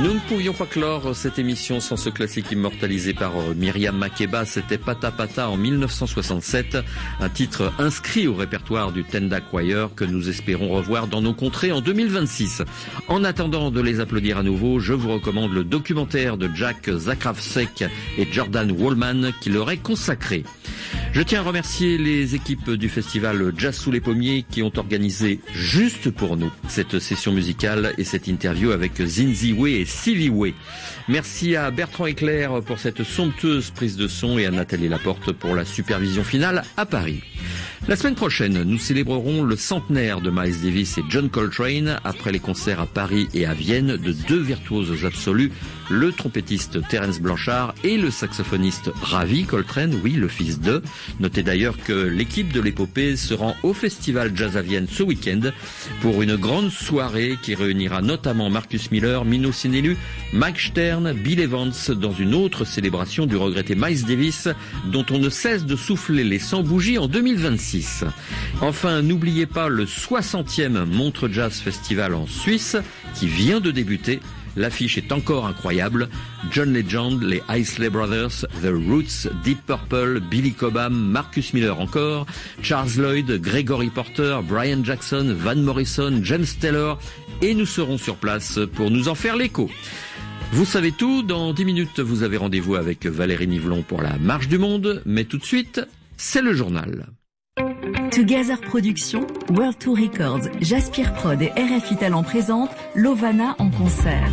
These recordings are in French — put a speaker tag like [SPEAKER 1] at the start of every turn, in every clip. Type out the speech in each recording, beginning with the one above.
[SPEAKER 1] Nous ne pouvions pas clore cette émission sans ce classique immortalisé par Myriam Makeba. C'était Pata Pata en 1967, un titre inscrit au répertoire du Tenda Choir que nous espérons revoir dans nos contrées en 2026. En attendant de les applaudir à nouveau, je vous recommande le documentaire de Jack Zakravsek et Jordan Wallman qui leur est consacré. Je tiens à remercier les équipes du festival Jazz sous les pommiers qui ont organisé juste pour nous cette session musicale et cette interview avec Zinzi Wei et Sylvie Wei. Merci à Bertrand et Claire pour cette somptueuse prise de son et à Nathalie Laporte pour la supervision finale à Paris. La semaine prochaine, nous célébrerons le centenaire de Miles Davis et John Coltrane après les concerts à Paris et à Vienne de deux virtuoses absolus, le trompettiste Terence Blanchard et le saxophoniste Ravi Coltrane, oui, le fils d'eux. Notez d'ailleurs que l'équipe de l'épopée se rend au Festival Jazz à Vienne ce week-end pour une grande soirée qui réunira notamment Marcus Miller, Mino Sinelu, Mike Stern, Bill Evans dans une autre célébration du regretté Miles Davis dont on ne cesse de souffler les 100 bougies en 2026. Enfin, n'oubliez pas le 60e Montreux Jazz Festival en Suisse qui vient de débuter. L'affiche est encore incroyable. John Legend, les Isley Brothers, The Roots, Deep Purple, Billy Cobham, Marcus Miller encore, Charles Lloyd, Gregory Porter, Brian Jackson, Van Morrison, James Taylor et nous serons sur place pour nous en faire l'écho. Vous savez tout, dans 10 minutes vous avez rendez-vous avec Valérie Nivelon pour la Marche du Monde, mais tout de suite, c'est le journal.
[SPEAKER 2] Together Productions, World Tour Records, Jaspir Prod et RFI Talent présentent Lovana en concert.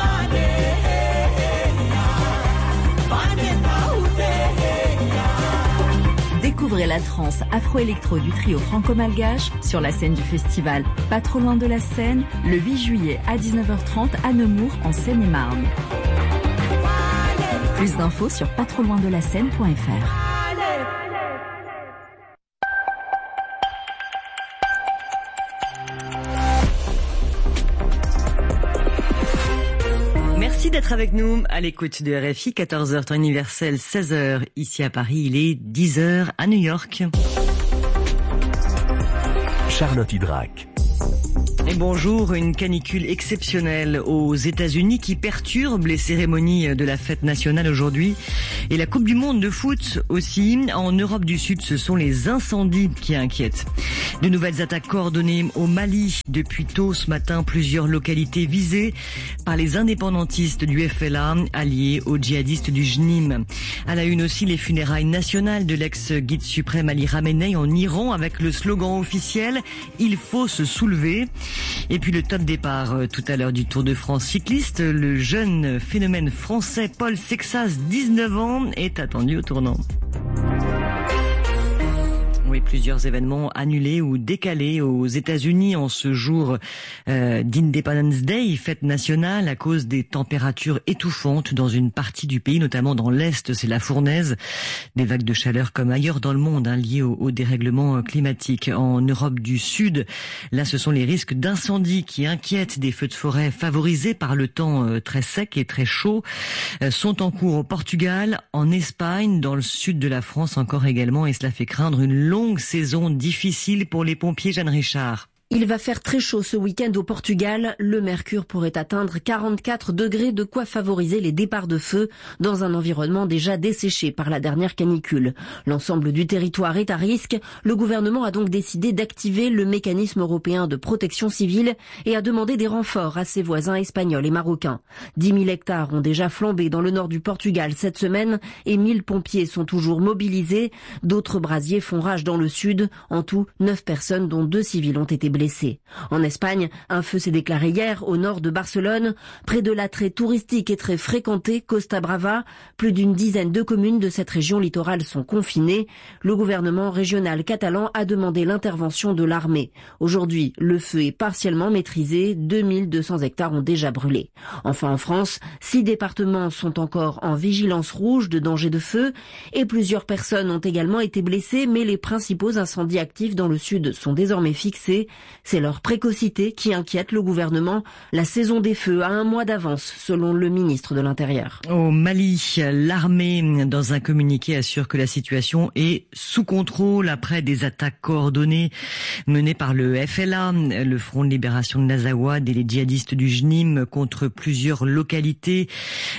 [SPEAKER 2] Découvrez la trance afro-électro du trio franco-malgache sur la scène du festival Pas trop loin de la Seine, le 8 juillet à 19h30 à Nemours en Seine-et-Marne. Plus d'infos sur pastrotsloindelaseine.fr.
[SPEAKER 3] Merci d'être avec nous à l'écoute de RFI, 14h temps universel, 16h ici à Paris, il est 10h à New York.
[SPEAKER 4] Charlotte Hydrac.
[SPEAKER 3] Et bonjour, une canicule exceptionnelle aux États-Unis qui perturbe les cérémonies de la fête nationale aujourd'hui. Et la Coupe du Monde de foot aussi. En Europe du Sud, ce sont les incendies qui inquiètent. De nouvelles attaques coordonnées au Mali. Depuis tôt ce matin, plusieurs localités visées par les indépendantistes du FLA, alliés aux djihadistes du JNIM. À la une aussi, les funérailles nationales de l'ex-guide suprême Ali Khamenei en Iran avec le slogan officiel « Il faut se soulever ». Et puis le top départ tout à l'heure du Tour de France cycliste. Le jeune phénomène français Paul Sexas, 19 ans, est attendu au tournant. Oui, plusieurs événements annulés ou décalés aux États-Unis en ce jour d'Independence Day, fête nationale, à cause des températures étouffantes dans une partie du pays, notamment dans l'Est, c'est la fournaise. Des vagues de chaleur comme ailleurs dans le monde, liées au dérèglement climatique. En Europe du Sud, là, ce sont les risques d'incendie qui inquiètent. Des feux de forêt favorisés par le temps très sec et très chaud sont en cours au Portugal, en Espagne, dans le sud de la France encore également, et cela fait craindre une longue saison difficile pour les pompiers. Jeanne Richard.
[SPEAKER 5] Il va faire très chaud ce week-end au Portugal. Le mercure pourrait atteindre 44 degrés, de quoi favoriser les départs de feu dans un environnement déjà desséché par la dernière canicule. L'ensemble du territoire est à risque. Le gouvernement a donc décidé d'activer le mécanisme européen de protection civile et a demandé des renforts à ses voisins espagnols et marocains. 10 000 hectares ont déjà flambé dans le nord du Portugal cette semaine et 1000 pompiers sont toujours mobilisés. D'autres brasiers font rage dans le sud. En tout, 9 personnes dont 2 civils ont été blessés. En Espagne, un feu s'est déclaré hier au nord de Barcelone, près de l'attrait touristique et très fréquenté Costa Brava. Plus d'une dizaine de communes de cette région littorale sont confinées. Le gouvernement régional catalan a demandé l'intervention de l'armée. Aujourd'hui, le feu est partiellement maîtrisé. 2200 hectares ont déjà brûlé. Enfin, en France, 6 départements sont encore en vigilance rouge de danger de feu et plusieurs personnes ont également été blessées, mais les principaux incendies actifs dans le sud sont désormais fixés. C'est leur précocité qui inquiète le gouvernement. La saison des feux a un mois d'avance, selon le ministre de l'Intérieur.
[SPEAKER 3] Au Mali, l'armée, dans un communiqué, assure que la situation est sous contrôle après des attaques coordonnées menées par le FLA, le Front de Libération de l'Azawad, et les djihadistes du JNIM contre plusieurs localités.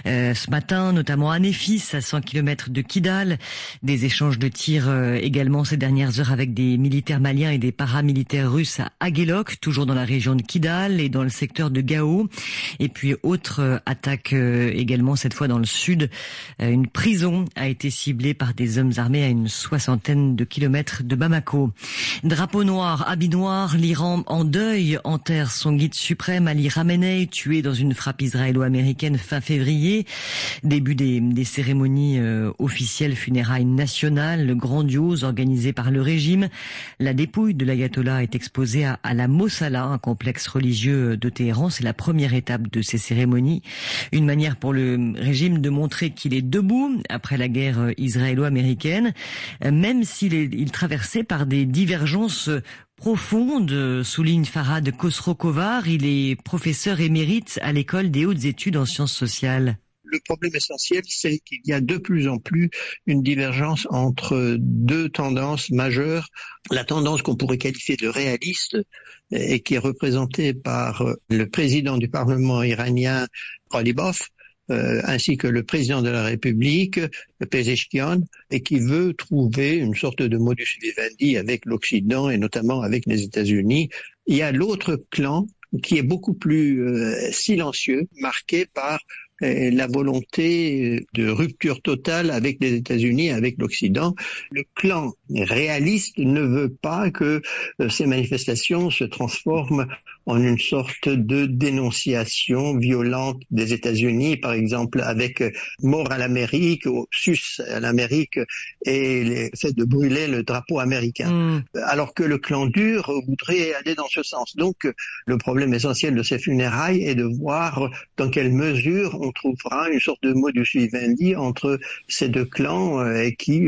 [SPEAKER 3] Ce matin, notamment à Néfis, à 100 km de Kidal. Des échanges de tirs également ces dernières heures avec des militaires maliens et des paramilitaires russes à Aguelok, toujours dans la région de Kidal et dans le secteur de Gao. Et puis autre attaque également, cette fois dans le sud. Une prison a été ciblée par des hommes armés à une 60aine de kilomètres de Bamako. Drapeau noir, habit noir, l'Iran en deuil enterre son guide suprême Ali Khamenei, tué dans une frappe israélo-américaine fin février. Début des cérémonies officielles funérailles nationales, grandioses, organisées par le régime. La dépouille de l'ayatollah est exposée à la Mossala, un complexe religieux de Téhéran. C'est la première étape de ces cérémonies. Une manière pour le régime de montrer qu'il est debout après la guerre israélo-américaine, même s'il est traversé par des divergences profonde, souligne Farhad Khosrow-Kovar. Il est professeur émérite à l'école des hautes études en sciences sociales.
[SPEAKER 6] Le problème essentiel, c'est qu'il y a de plus en plus une divergence entre deux tendances majeures. La tendance qu'on pourrait qualifier de réaliste et qui est représentée par le président du Parlement iranien, Ghalibaf, ainsi que le président de la République, Pezeshkian, et qui veut trouver une sorte de modus vivendi avec l'Occident et notamment avec les États-Unis. Il y a l'autre clan qui est beaucoup plus silencieux, marqué par la volonté de rupture totale avec les États-Unis, avec l'Occident. Le clan réaliste ne veut pas que ces manifestations se transforment en une sorte de dénonciation violente des États-Unis, par exemple avec mort à l'Amérique, ou sus à l'Amérique, et le fait de brûler le drapeau américain. Alors que le clan dur voudrait aller dans ce sens. Donc, le problème essentiel de ces funérailles est de voir dans quelle mesure on trouvera une sorte de modus vivendi entre ces deux clans qui,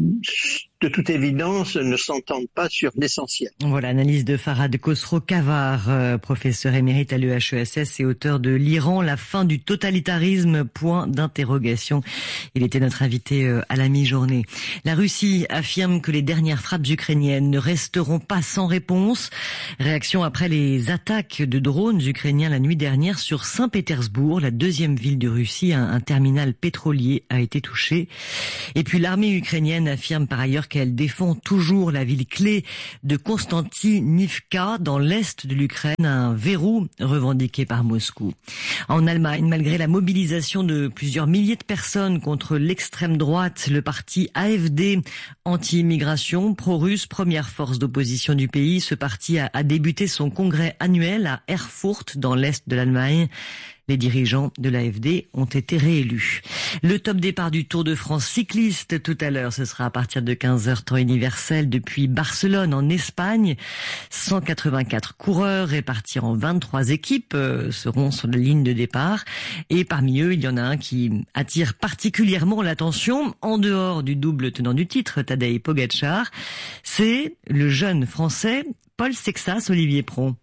[SPEAKER 6] de toute évidence, ne s'entendent pas sur l'essentiel.
[SPEAKER 3] Voilà, analyse de Farhad Khosrow-Kovar, professeur émérite à l'EHESS et auteur de l'Iran, la fin du totalitarisme, point d'interrogation. Il était notre invité à la mi-journée. La Russie affirme que les dernières frappes ukrainiennes ne resteront pas sans réponse. Réaction après les attaques de drones ukrainiens la nuit dernière sur Saint-Pétersbourg, la deuxième ville de Russie. Un terminal pétrolier a été touché. Et puis l'armée ukrainienne affirme par ailleurs qu'elle défend toujours la ville clé de Konstantinivka dans l'est de l'Ukraine, un verrou revendiqué par Moscou. En Allemagne, malgré la mobilisation de plusieurs milliers de personnes contre l'extrême droite, le parti AfD, anti-immigration, pro-russe, première force d'opposition du pays, ce parti a débuté son congrès annuel à Erfurt dans l'est de l'Allemagne. Les dirigeants de l'AfD ont été réélus. Le top départ du Tour de France cycliste tout à l'heure, ce sera à partir de 15h temps universel depuis Barcelone en Espagne. 184 coureurs répartis en 23 équipes seront sur la ligne de départ. Et parmi eux, il y en a un qui attire particulièrement l'attention en dehors du double tenant du titre, Tadej Pogačar. C'est le jeune français Paul Sexas, Olivier Pron.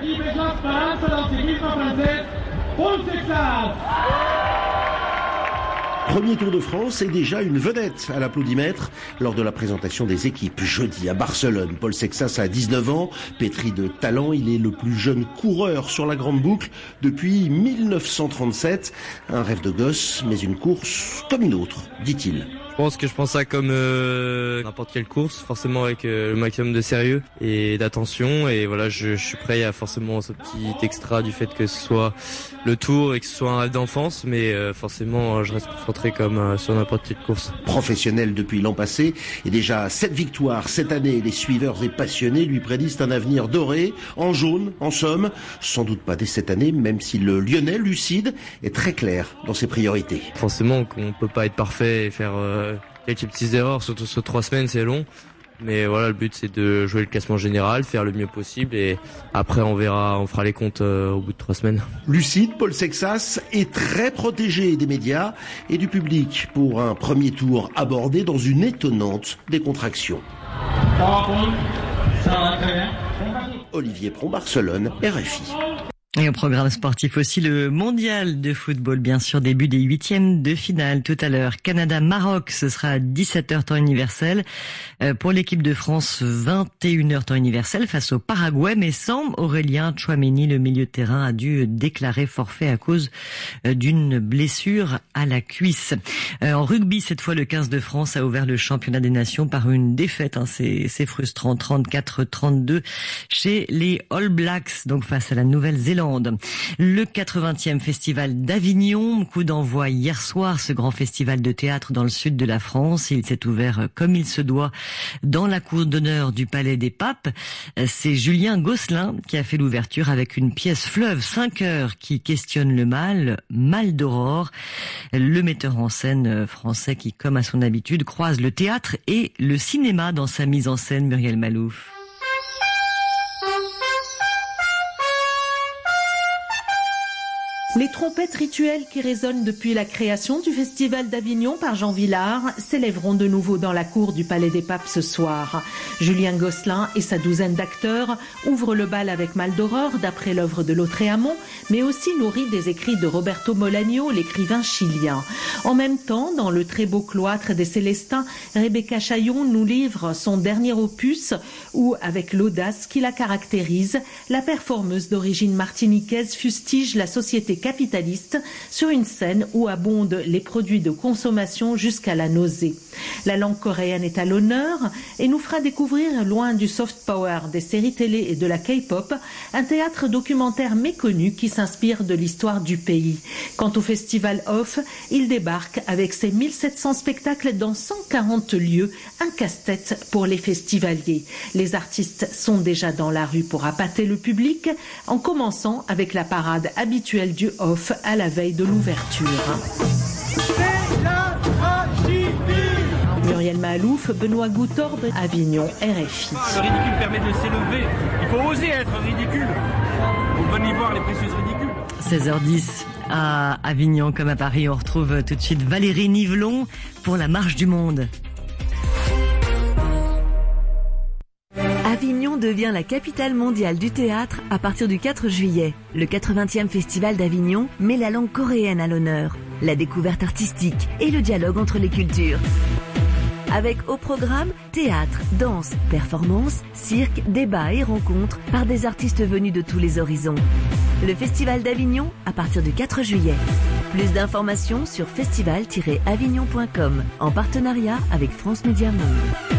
[SPEAKER 7] Premier Tour de France et déjà une vedette à l'applaudimètre lors de la présentation des équipes jeudi à Barcelone. Paul Sexas a 19 ans, pétri de talent, il est le plus jeune coureur sur la grande boucle depuis 1937. Un rêve de gosse, mais une course comme une autre, dit-il.
[SPEAKER 8] Je pense ça comme n'importe quelle course, forcément avec le maximum de sérieux et d'attention. Et voilà, je suis prêt. Il y a forcément ce petit extra du fait que ce soit le Tour et que ce soit un rêve d'enfance, mais forcément, je reste concentré comme sur n'importe quelle course.
[SPEAKER 7] Professionnel depuis l'an passé et déjà 7 victoires cette année. Les suiveurs et passionnés lui prédisent un avenir doré, en jaune, en somme. Sans doute pas dès cette année, même si le Lyonnais, lucide, est très clair dans ses priorités.
[SPEAKER 8] Forcément qu'on peut pas être parfait et faire quelques petites erreurs, surtout sur 3 semaines, c'est long. Mais voilà, le but c'est de jouer le classement général, faire le mieux possible et après on fera les comptes au bout de 3 semaines.
[SPEAKER 7] Lucide, Paul Sexas est très protégé des médias et du public pour un premier tour abordé dans une étonnante décontraction.
[SPEAKER 9] Ça va très bien.
[SPEAKER 7] Olivier Pron, Barcelone, RFI.
[SPEAKER 3] Et au programme sportif aussi, le mondial de football, bien sûr, début des 8e de finale tout à l'heure. Canada-Maroc, ce sera à 17h temps universel. Pour l'équipe de France, 21h temps universel face au Paraguay, mais sans Aurélien Tchouaméni, le milieu de terrain, a dû déclarer forfait à cause d'une blessure à la cuisse. En rugby, cette fois, le 15 de France a ouvert le championnat des nations par une défaite. C'est frustrant, 34-32 chez les All Blacks, donc face à la Nouvelle-Zélande. Le 80e festival d'Avignon, coup d'envoi hier soir, ce grand festival de théâtre dans le sud de la France. Il s'est ouvert comme il se doit dans la cour d'honneur du Palais des Papes. C'est Julien Gosselin qui a fait l'ouverture avec une pièce fleuve 5 heures qui questionne le mal d'aurore. Le metteur en scène français qui, comme à son habitude, croise le théâtre et le cinéma dans sa mise en scène, Muriel Malouf.
[SPEAKER 9] Les trompettes rituelles qui résonnent depuis la création du Festival d'Avignon par Jean Villard s'élèveront de nouveau dans la cour du Palais des Papes ce soir. Julien Gosselin et sa douzaine d'acteurs ouvrent le bal avec Mal d'aurore d'après l'œuvre de Lautréamont, mais aussi nourri des écrits de Roberto Bolaño, l'écrivain chilien. En même temps, dans le très beau cloître des Célestins, Rebecca Chaillon nous livre son dernier opus où, avec l'audace qui la caractérise, la performeuse d'origine martiniquaise fustige la société capitaliste sur une scène où abondent les produits de consommation jusqu'à la nausée. La langue coréenne est à l'honneur et nous fera découvrir, loin du soft power des séries télé et de la K-pop, un théâtre documentaire méconnu qui s'inspire de l'histoire du pays. Quant au Festival Off, il débarque avec ses 1700 spectacles dans 140 lieux, un casse-tête pour les festivaliers. Les artistes sont déjà dans la rue pour appâter le public, en commençant avec la parade habituelle du Off à la veille de l'ouverture. Muriel Malouf, Benoît Goutorbe, Avignon, RFI.
[SPEAKER 10] Le ridicule permet de s'élever. Il faut oser être ridicule. On va y voir les précieuses ridicules.
[SPEAKER 3] 16h10 à Avignon comme à Paris. On retrouve tout de suite Valérie Nivelon pour la Marche du Monde.
[SPEAKER 2] Avignon devient la capitale mondiale du théâtre à partir du 4 juillet. Le 80e Festival d'Avignon met la langue coréenne à l'honneur, la découverte artistique et le dialogue entre les cultures. Avec au programme théâtre, danse, performances, cirque, débats et rencontres par des artistes venus de tous les horizons. Le Festival d'Avignon à partir du 4 juillet. Plus d'informations sur festival-avignon.com en partenariat avec France Média Monde.